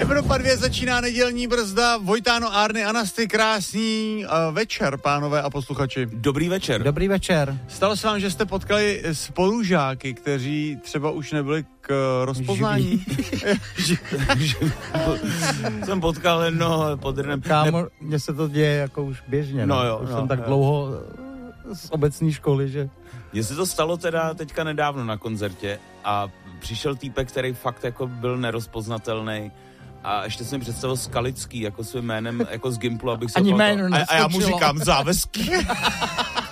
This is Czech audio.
Evropa 2 začíná nedělní brzda. Vojtáno, Árny, Anasty, krásný večer, pánové a posluchači. Dobrý večer. Dobrý večer. Stalo se vám, že jste potkali spolužáky, kteří třeba už nebyli k rozpoznání? Jsem potkal jedno podrnem. Kámo, mně se to děje jako už běžně. No jo, už jsem tak dlouho z obecní školy, že... Mně se to stalo teda teďka nedávno na koncertě a přišel týpek, který fakt jako byl nerozpoznatelný. A ještě jsem představil Skalický jako svým jménem, jako z Gimplu, abych se... Ani jméno a já mu říkám závazky.